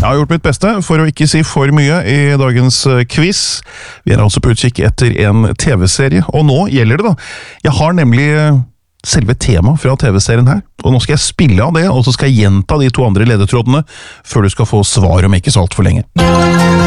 har gjort mitt beste for å ikke si for mye i dagens quiz. Vi altså på utkikk etter en TV-serie, og nå gjelder det da. Jeg har nemlig selve temaet fra TV-serien her, og nå skal jeg spille av det, og så skal jeg gjenta de to andre ledetrådene før du skal få svar om ikke så alt for lenge.